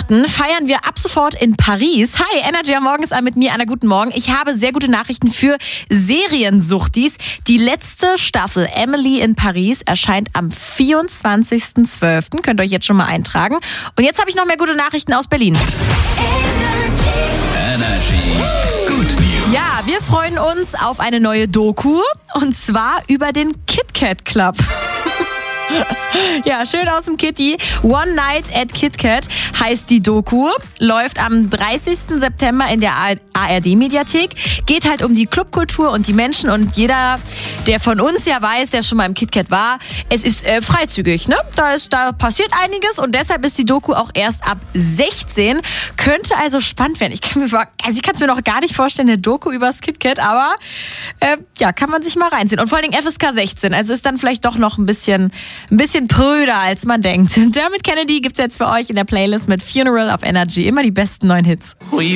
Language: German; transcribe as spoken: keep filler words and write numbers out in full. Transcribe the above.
Weihnachten feiern wir ab sofort in Paris. Hi, Energy am Morgen ist mit mir, Anna, guten Morgen. Ich habe sehr gute Nachrichten für Seriensuchtis. Die letzte Staffel Emily in Paris erscheint am vierundzwanzigsten zwölften Könnt ihr euch jetzt schon mal eintragen. Und jetzt habe ich noch mehr gute Nachrichten aus Berlin. Energy Good News. Ja, wir freuen uns auf eine neue Doku und zwar über den KitKat Club. Ja, schön aus dem Kitty. One Night at KitKat heißt die Doku. Läuft am dreißigsten September in der A R D-Mediathek. Geht halt um die Clubkultur und die Menschen. Und jeder, der von uns ja weiß, der schon mal im KitKat war, es ist äh, freizügig, ne? Da, ist, da passiert einiges und deshalb ist die Doku auch erst ab sechzehn. Könnte also spannend werden. Ich kann mir, also ich kann es mir noch gar nicht vorstellen, eine Doku über das KitKat, aber äh, ja, kann man sich mal reinziehen. Und vor allen Dingen F S K sechzehn, also ist dann vielleicht doch noch ein bisschen Ein bisschen pröder, als man denkt. Dermot Kennedy gibt's jetzt für euch in der Playlist mit Funeral auf Energy. Immer die besten neuen Hits.